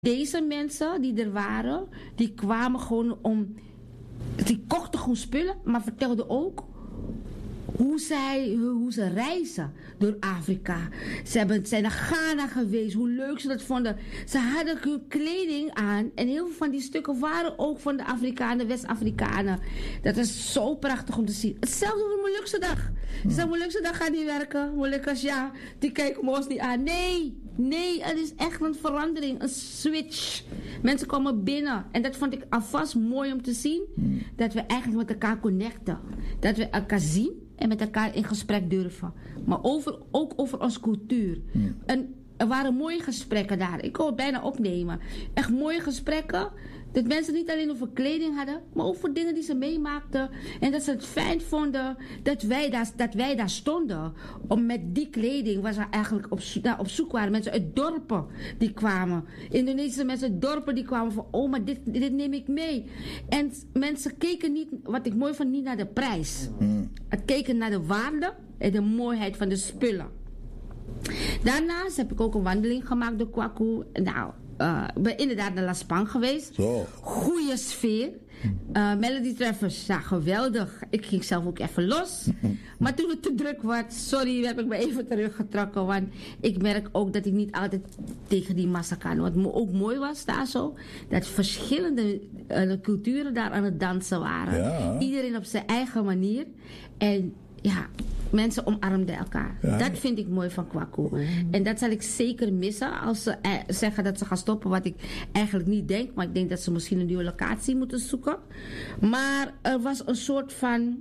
Deze mensen die er waren, die kwamen gewoon om... Die kochten gewoon spullen, maar vertelden ook hoe ze reizen door Afrika. Zijn naar Ghana geweest, hoe leuk ze dat vonden. Ze hadden hun kleding aan en heel veel van die stukken waren ook van de Afrikanen, West-Afrikanen. Dat is zo prachtig om te zien. Hetzelfde op de Molukse dag. Ze zeggen, Molukse dag gaat niet werken. Molukkers, ja, die kijken ons niet aan. Nee, het is echt een verandering, een switch. Mensen komen binnen. En dat vond ik alvast mooi om te zien. Dat we eigenlijk met elkaar connecten. Dat we elkaar zien en met elkaar in gesprek durven. Maar ook over onze cultuur. En er waren mooie gesprekken daar. Ik kon het bijna opnemen. Echt mooie gesprekken. Dat mensen niet alleen over kleding hadden, maar ook voor dingen die ze meemaakten. En dat ze het fijn vonden dat wij daar stonden. Om met die kleding, waar ze eigenlijk op zoek waren. Mensen uit dorpen die kwamen. Indonesische mensen uit dorpen die kwamen van, oh, maar dit neem ik mee. En mensen keken niet, wat ik mooi vond, niet naar de prijs. Het keken naar de waarde en de mooiheid van de spullen. Daarnaast heb ik ook een wandeling gemaakt door Kwaku. Nou, ik ben inderdaad naar Las Pang geweest. Goeie sfeer. Melody Treffers, ja, geweldig. Ik ging zelf ook even los. Maar toen het te druk werd, sorry, heb ik me even teruggetrokken. Want ik merk ook dat ik niet altijd tegen die massa kan. Wat ook mooi was daar zo, dat verschillende culturen daar aan het dansen waren. Ja. Iedereen op zijn eigen manier. En ja, mensen omarmden elkaar. Ja. Dat vind ik mooi van Kwaku. En dat zal ik zeker missen als ze zeggen dat ze gaan stoppen. Wat ik eigenlijk niet denk. Maar ik denk dat ze misschien een nieuwe locatie moeten zoeken. Maar er was een soort van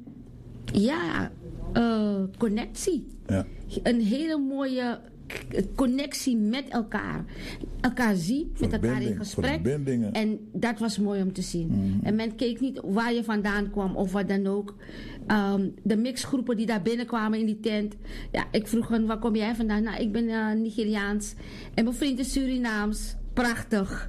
connectie. Ja. Een hele mooie connectie met elkaar. Elkaar zien, met elkaar in gesprek. En dat was mooi om te zien. En men keek niet waar je vandaan kwam of wat dan ook. De mixgroepen die daar binnenkwamen in die tent. Ja, ik vroeg hen, waar kom jij vandaan? Nou, ik ben Nigeriaans. En mijn vriend is Surinaams. Prachtig.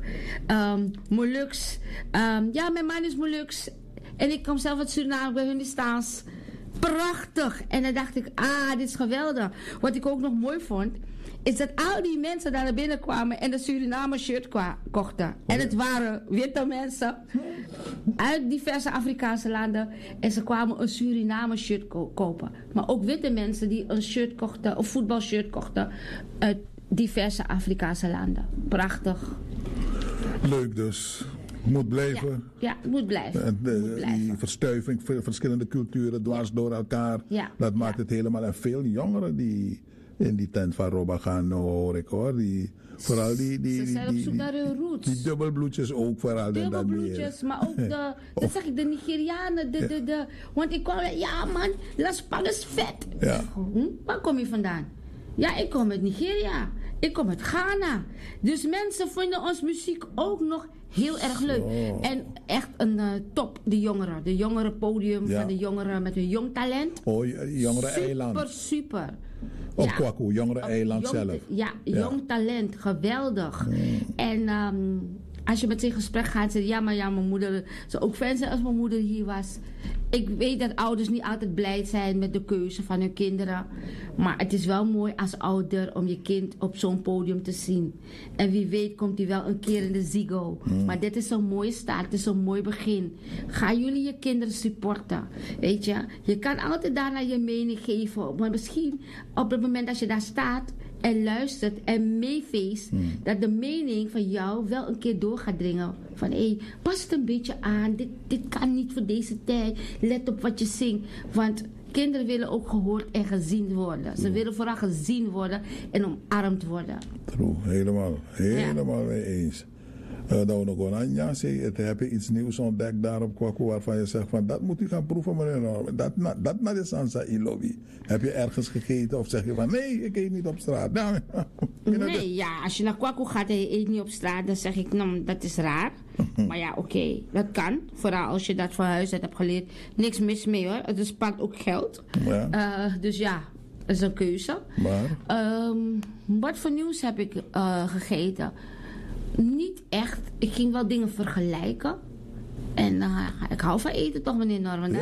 Moluks. Ja, mijn man is Moluks. En ik kom zelf uit Suriname, bij hun is Staans. Prachtig. En dan dacht ik, dit is geweldig. Wat ik ook nog mooi vond, is dat al die mensen daar naar binnen kwamen en de Suriname shirt kochten. En het waren witte mensen uit diverse Afrikaanse landen. En ze kwamen een Suriname shirt kopen. Maar ook witte mensen die een shirt kochten, een voetbalshirt kochten uit diverse Afrikaanse landen. Prachtig. Leuk dus. Moet blijven. Ja, het moet blijven. Die verstuiving, verschillende culturen dwars door elkaar. Ja, dat maakt het helemaal. En veel jongeren die in die tent van Roba gaan, hoor ik hoor. Vooral ze zijn op zoek naar hun roots. Die dubbelbloedjes ook vooral. Dubbelbloedjes, maar ook dat zeg ik, de Nigerianen. Want ik kwam, ja man, Las Pang is vet. Ja. Waar kom je vandaan? Ja, ik kom uit Nigeria. Ik kom uit Ghana. Dus mensen vinden ons muziek ook nog heel erg leuk. En echt een top, de jongeren podium van de jongeren met hun jong talent. Jongeren eiland. Super. Op Kwaku, jongeren eiland zelf. Ja, jong talent, geweldig. En als je met ze in gesprek gaat, zeg je, ja, mijn moeder zou ook fijn zijn als mijn moeder hier was. Ik weet dat ouders niet altijd blij zijn met de keuze van hun kinderen. Maar het is wel mooi als ouder om je kind op zo'n podium te zien. En wie weet komt hij wel een keer in de Ziggo. Maar dit is een mooie start, het is een mooi begin. Ga jullie je kinderen supporten. Weet je, je kan altijd daarna je mening geven. Maar misschien op het moment dat je daar staat en luistert en meefeest, dat de mening van jou wel een keer door gaat dringen. Van pas het een beetje aan, dit kan niet voor deze tijd. Let op wat je zingt. Want kinderen willen ook gehoord en gezien worden. Ze willen vooral gezien worden en omarmd worden. True, helemaal mee eens. Dat nog gewoon aan ja, heb je iets nieuws ontdekt daar op Kwaku waarvan je zegt van dat moet u gaan proeven meneer Norman. Dat naar de Sansa in lobby. Heb je ergens gegeten of zeg je van nee, ik eet niet op straat. Nee, ja, als je naar Kwaku gaat en je eet niet op straat, dan zeg ik nou, dat is raar. Maar ja, oké, dat kan. Vooral als je dat van huis uit hebt geleerd. Niks mis mee hoor, het spaart ook geld. Ja. Dus ja, dat is een keuze. Maar? Wat voor nieuws heb ik gegeten? Niet echt. Ik ging wel dingen vergelijken. En ik hou van eten toch, meneer Norman.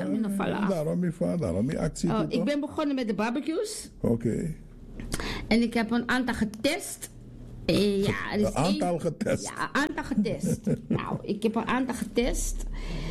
Daarom je actie. Ik ben begonnen met de barbecues. Oké. En ik heb een aantal getest. Ja, er is een aantal getest. Ja, aantal getest. Nou, ik heb een aantal getest.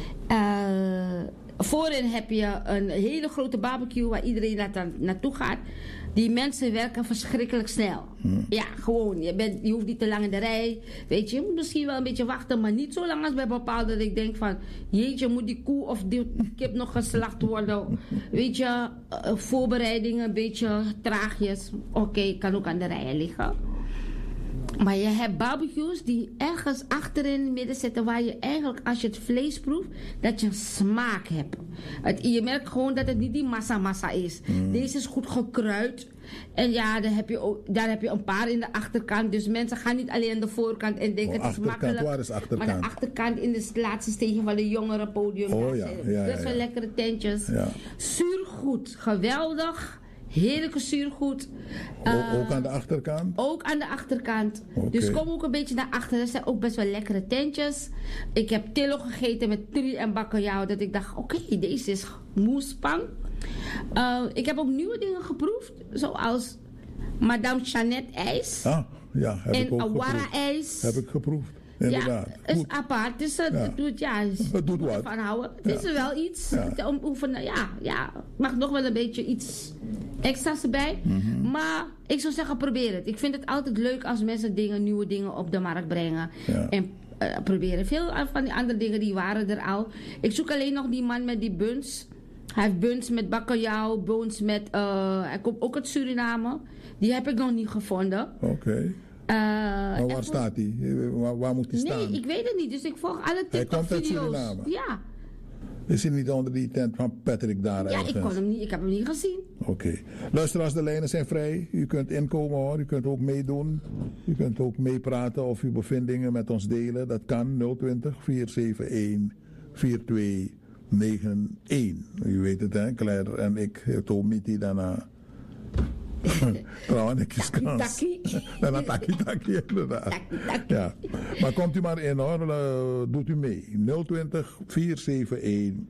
Voorin heb je een hele grote barbecue waar iedereen naartoe gaat. Die mensen werken verschrikkelijk snel. Ja, gewoon. Je hoeft niet te lang in de rij. Weet je moet misschien wel een beetje wachten, maar niet zo lang als bij bepaalde dat ik denk van, jeetje, moet die koe of die kip nog geslacht worden? Weet je, voorbereidingen een beetje traagjes. Oké, kan ook aan de rijen liggen. Maar je hebt barbecues die ergens achterin in het midden zitten, waar je eigenlijk, als je het vlees proeft, dat je een smaak hebt. Je merkt gewoon dat het niet die massa is. Deze is goed gekruid. En ja, daar heb je een paar in de achterkant. Dus mensen gaan niet alleen aan de voorkant en denken het is makkelijk. Waar is achterkant? Maar de achterkant in de laatste steegje van de jongere podium. Oh ja, dat zijn lekkere tentjes. Ja. Zuurgoed, geweldig. Heerlijke zuurgoed. Ook aan de achterkant? Ook aan de achterkant. Okay. Dus kom ook een beetje naar achter. Er zijn ook best wel lekkere tentjes. Ik heb tillo gegeten met turi en bakkeljauw. Dat ik dacht, oké, deze is moespang. Ik heb ook nieuwe dingen geproefd. Zoals Madame Jeannette ijs. Ah, ja, heb en ik ook Awara geproefd. ijs. Heb ik geproefd. Inderdaad. Ja, het is apart. Dus het doet, het doet wat. Van houden. Het is er wel iets te oefenen. Ja, mag nog wel een beetje iets extra's erbij. Maar ik zou zeggen, probeer het. Ik vind het altijd leuk als mensen nieuwe dingen op de markt brengen. Ja. En proberen. Veel van die andere dingen die waren er al. Ik zoek alleen nog die man met die buns. Hij heeft buns met bakkeljauw, buns met... hij komt ook uit Suriname. Die heb ik nog niet gevonden. Oké. Maar waar staat hij? Waar moet hij staan? Nee, ik weet het niet. Dus ik volg alle TikTok-video's. Hij komt uit Suriname? Ja. Is hij niet onder die tent van Patrick daar ergens? Ja, ik heb hem niet gezien. Oké. Luisteraars, de lijnen zijn vrij. U kunt inkomen hoor. U kunt ook meedoen. U kunt ook meepraten of uw bevindingen met ons delen. Dat kan 020 471 4291. U weet het hè, Claire en ik, Tomiti daarna. Trouwens, ik kans. Daarna taki, inderdaad. Ja. Maar komt u maar in hoor, doet u mee. 020 471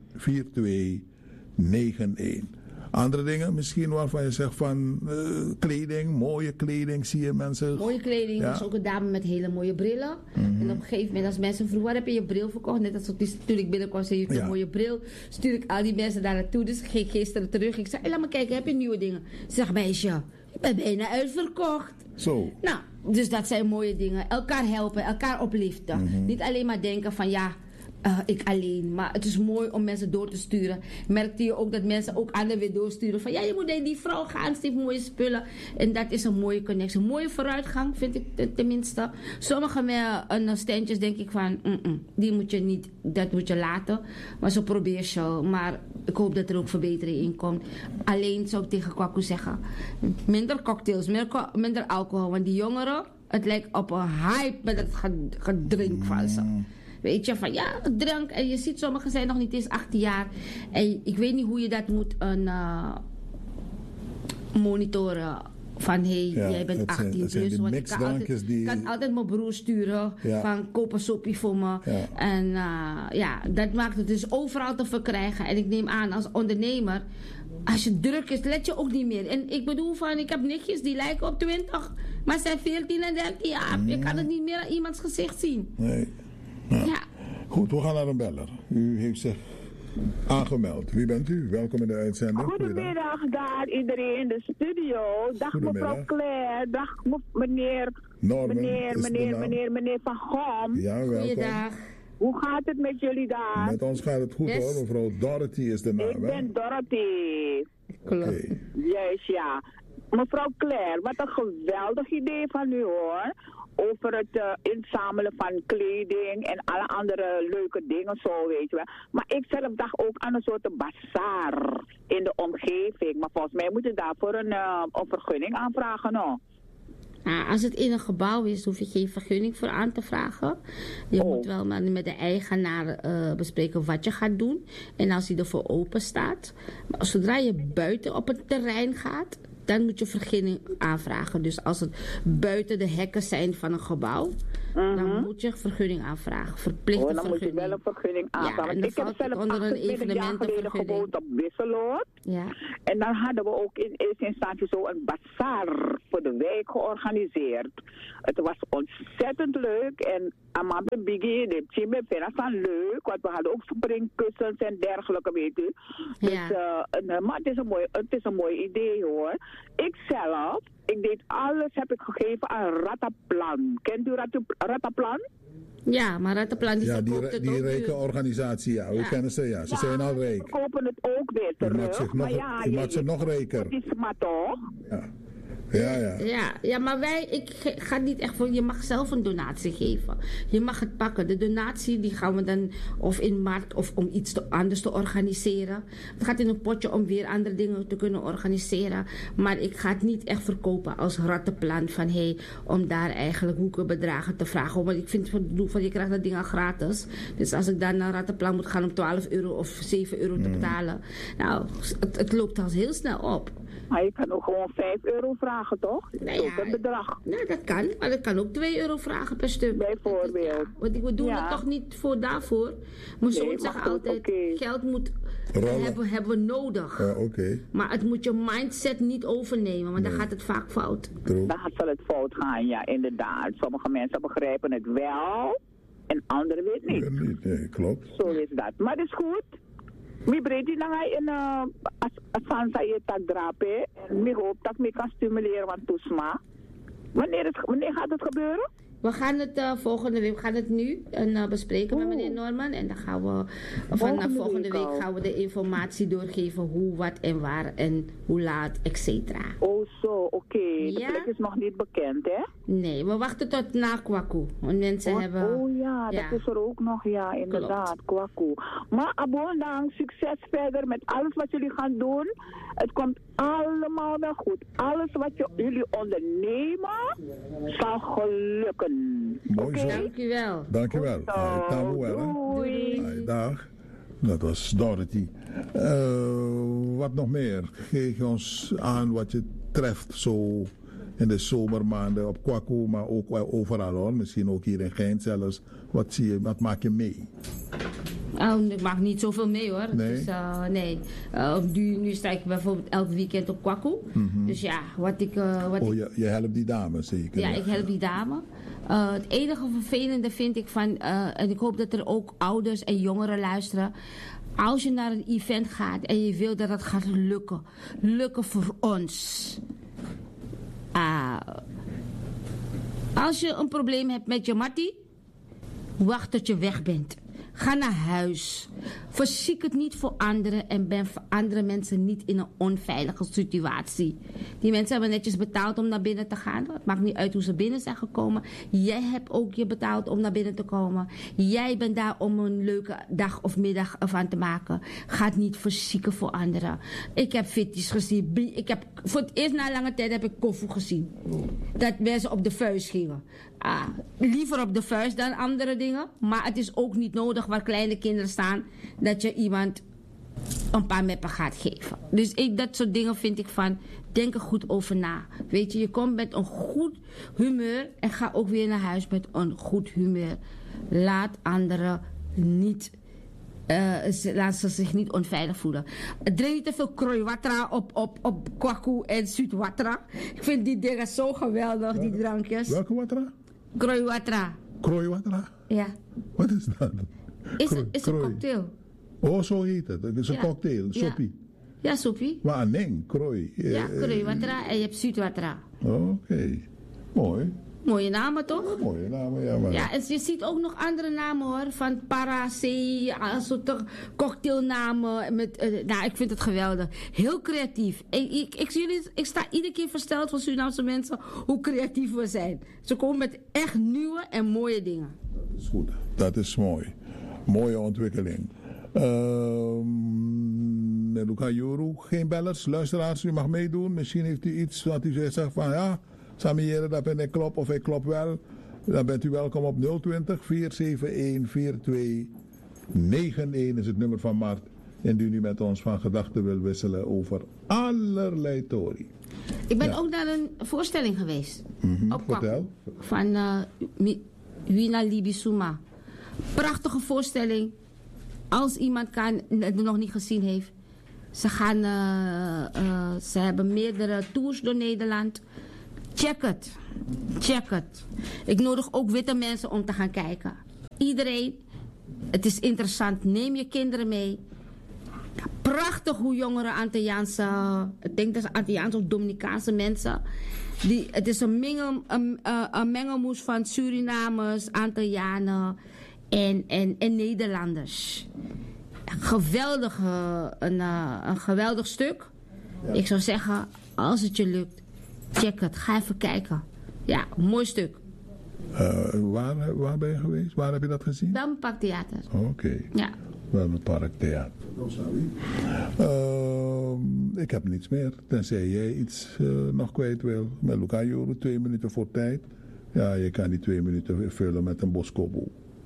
4291. Andere dingen misschien waarvan je zegt van kleding, mooie kleding, zie je mensen. Mooie kleding, er is ook een dame met hele mooie brillen. En op een gegeven moment als mensen vroegen, waar heb je je bril verkocht? Net als toen ik binnenkwam, zei je een mooie bril. Stuur ik al die mensen daar naartoe, dus ik ging gisteren terug. Ik zei, laat me kijken, heb je nieuwe dingen? Ze zegt, meisje, ik ben bijna uitverkocht. Zo. Nou, dus dat zijn mooie dingen. Elkaar helpen, elkaar opliften. Niet alleen maar denken van ik alleen. Maar het is mooi om mensen door te sturen. Merkte je ook dat mensen ook anderen weer doorsturen. Van je moet naar die vrouw gaan. Ze heeft mooie spullen. En dat is een mooie connectie. Een mooie vooruitgang vind ik tenminste. Sommige standjes denk ik van die moet je niet, dat moet je laten. Maar zo probeer je. Maar ik hoop dat er ook verbetering in komt. Alleen zou ik tegen Kwaku zeggen. Minder cocktails, minder alcohol. Want die jongeren, het lijkt op een hype met het gedrink van ze. Weet je, van drank. En je ziet, sommigen zijn nog niet eens 18 jaar. En ik weet niet hoe je dat moet monitoren. Van jij bent 18 plus. Want ik kan altijd mijn broer sturen. Van koop een soepje voor me. Ja. En dat maakt het dus overal te verkrijgen. En ik neem aan als ondernemer. Als je druk is, let je ook niet meer. En ik bedoel ik heb nichtjes die lijken op 20. Maar zijn 14 en 13 jaar. Je kan het niet meer aan iemands gezicht zien. Nee. Ja. Goed, we gaan naar een beller. U heeft zich aangemeld. Wie bent u? Welkom in de uitzending. Goedemiddag daar iedereen in de studio. Dag mevrouw Claire. Dag meneer Van Gom. Ja, welkom. Goeiedag. Hoe gaat het met jullie daar? Met ons gaat het goed hoor. Mevrouw Dorothy is de naam. Ik ben Dorothy. Oké. Juist ja. Mevrouw Claire, wat een geweldig idee van u hoor. Over het inzamelen van kleding en alle andere leuke dingen zo, weet je wel. Maar ik zelf dacht ook aan een soort bazaar in de omgeving. Maar volgens mij moet je daarvoor een vergunning aanvragen, no? Als het in een gebouw is, hoef je geen vergunning voor aan te vragen. Je moet wel met de eigenaar bespreken wat je gaat doen. En als hij ervoor open staat. Maar zodra je buiten op het terrein gaat, dan moet je vergunning aanvragen. Dus als het buiten de hekken zijn van een gebouw, dan moet je vergunning aanvragen. Verplichte dan vergunning. moet je wel een vergunning aanvragen. Ja, en Want ik heb valt zelf onder een 28 jaar geleden evenementenvergunning. gewoond op Wisseloord. Ja. En dan hadden we ook in eerste instantie zo een bazaar voor de wijk georganiseerd. Het was ontzettend leuk en Amambe Biggie, de Chimbe Vena leuk, want we hadden ook springkussens en dergelijke, weet u. Dus, maar het is een mooi idee hoor. Ik zelf, ik deed alles, heb ik gegeven aan Rataplan. Kent u Rataplan? Ja, maar Rataplan die verkoopt het die ook rijke nu. organisatie, ja. We kennen ze, ja. Ze zijn al rijk. Ze kopen het ook weer terug. Je maakt ze nog rijker. Het is maar toch? Ja. Ja, maar ik ga niet echt voor. Je mag zelf een donatie geven. Je mag het pakken. De donatie die gaan we dan of in markt of om iets anders te organiseren. Het gaat in een potje om weer andere dingen te kunnen organiseren. Maar ik ga het niet echt verkopen als rattenplan van om daar eigenlijk hoekenbedragen te vragen. Want ik vind van je krijgt dat ding al gratis. Dus als ik dan naar rattenplan moet gaan om 12 euro of 7 euro te betalen. Nou, het loopt al heel snel op. Maar je kan ook gewoon 5 euro vragen, toch? Een bedrag. Nee, dat kan. Maar ik kan ook 2 euro vragen per stuk. Bijvoorbeeld. Want we doen het toch niet daarvoor. Mijn zoon zegt altijd, geld moet hebben we nodig. Maar het moet je mindset niet overnemen, want dan gaat het vaak fout. Dan zal het fout gaan, ja, inderdaad. Sommige mensen begrijpen het wel en anderen weten niet. Nee, klopt. Zo is dat. Maar het is goed. Mi bredi na hij in asansa je tak drapen en mi hoop dat ik kan stimuleren van toesma. Wanneer gaat het gebeuren? We gaan het volgende week, we gaan het nu bespreken met meneer Norman. En dan gaan we vanaf volgende week gaan we de informatie doorgeven hoe, wat en waar en hoe laat, et cetera. Oh zo, oké. De Ja? plek is nog niet bekend, hè? Nee, we wachten tot na Kwaku. Want mensen hebben... Oh ja, dat is er ook nog, ja, inderdaad, Kwaku. Maar abondant, succes verder met alles wat jullie gaan doen. Het komt allemaal wel goed. Alles wat jullie ondernemen zal gelukken. Mooi zo. Dankjewel. Dankjewel. Doei. Dag. Dat was Dorothy. Wat nog meer? Geef ons aan wat je treft zo in de zomermaanden op Kwaku, maar ook overal hoor. Misschien ook hier in Gent zelfs. Wat maak je mee? Ik maak niet zoveel mee hoor. Nee? Dus, nee. Nu sta ik bijvoorbeeld elk weekend op Kwaku. Dus ja, je helpt die dames zeker? Ja, ik help die dame. Het enige vervelende vind ik van, en ik hoop dat er ook ouders en jongeren luisteren. Als je naar een event gaat en je wil dat het gaat lukken voor ons. Als je een probleem hebt met je mattie, wacht tot je weg bent. Ga naar huis. Verziek het niet voor anderen en ben voor andere mensen niet in een onveilige situatie. Die mensen hebben netjes betaald om naar binnen te gaan. Het maakt niet uit hoe ze binnen zijn gekomen. Jij hebt ook je betaald om naar binnen te komen. Jij bent daar om een leuke dag of middag van te maken. Ga het niet verzieken voor anderen. Ik heb fitties gezien. Voor het eerst na lange tijd heb ik koffie gezien. Dat mensen op de vuist gingen. Liever op de vuist dan andere dingen. Maar het is ook niet nodig waar kleine kinderen staan dat je iemand een paar meppen gaat geven. Dus dat soort dingen vind ik van, denk er goed over na. Weet je komt met een goed humeur en ga ook weer naar huis met een goed humeur. Laat anderen niet... laat ze zich niet onveilig voelen. Drink niet te veel kroiwatra op Kwaku en Zuidwatra. Ik vind die dingen zo geweldig, die drankjes. Welke watra? Kroiwatra. Kroiwatra? Ja. Wat is dat? Is een cocktail. Oh, zo heet het. Het is een cocktail, soepie. Ja, soepie. Maar nee, krooi. Ja, kroiwatra en je hebt Zuidwatra. Oké. Mooi. Mooie namen toch? Mooie namen, ja. Maar... Ja, en je ziet ook nog andere namen hoor. Van Paracee, soort cocktailnamen. Ik vind het geweldig. Heel creatief. Ik sta iedere keer versteld van Surinaamse mensen hoe creatief we zijn. Ze komen met echt nieuwe en mooie dingen. Dat is goed. Dat is mooi. Mooie ontwikkeling. Luca Joru, geen bellers, luisteraars, u mag meedoen. Misschien heeft u iets wat u zegt van ja... Samiere, dat ben ik klop of ik klop wel. Dan bent u welkom op 020 471 4291 is het nummer van Mart. Indien u met ons van gedachten wil wisselen over allerlei tori. Ik ben ook naar een voorstelling geweest. Vertel. Van Wina Libisuma. Prachtige voorstelling. Als iemand het nog niet gezien heeft. Ze hebben meerdere tours door Nederland. Check het. Check het. Ik nodig ook witte mensen om te gaan kijken. Iedereen, het is interessant. Neem je kinderen mee. Prachtig hoe jongere Antilliaanse, ik denk dat ze Antilliaanse of Dominicaanse mensen. Het is een mengelmoes van Surinamers, Antillianen en Nederlanders. Geweldig, een geweldig stuk. Ja. Ik zou zeggen, als het je lukt, check het. Ga even kijken. Ja, een mooi stuk. Waar ben je geweest? Waar heb je dat gezien? Damparktheater. Oké. Ja. Wel het parktheater. Ik heb niets meer. Tenzij jij iets nog kwijt wil. Met Luca Joro, 2 minuten voor tijd. Ja, je kan die 2 minuten vullen met een boskopo.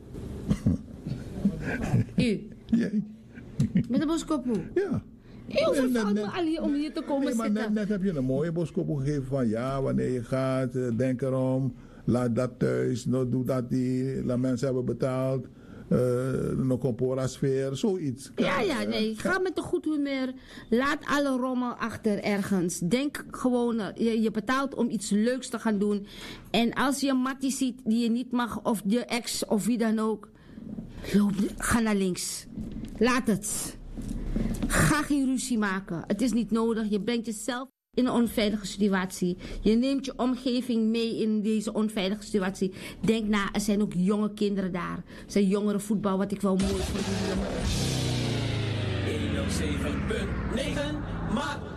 U? Jij? Met een boskopo? Ja. U overvalt me al hier om hier te komen maar zitten. Net heb je een mooie boskopo gegeven van ja, wanneer je gaat, denk erom. Laat dat thuis, doe dat die. Laat mensen hebben betaald. Een compora-sfeer, zoiets. Ja, nee. Ga met een goed humeur. Laat alle rommel achter ergens. Denk gewoon, je betaalt om iets leuks te gaan doen. En als je een mattie ziet die je niet mag, of je ex, of wie dan ook. Ga naar links. Laat het. Ga geen ruzie maken. Het is niet nodig. Je brengt jezelf in een onveilige situatie. Je neemt je omgeving mee in deze onveilige situatie. Denk na, er zijn ook jonge kinderen daar. Er zijn jongeren voetbal, wat ik wel mooi vond. 107.9 maak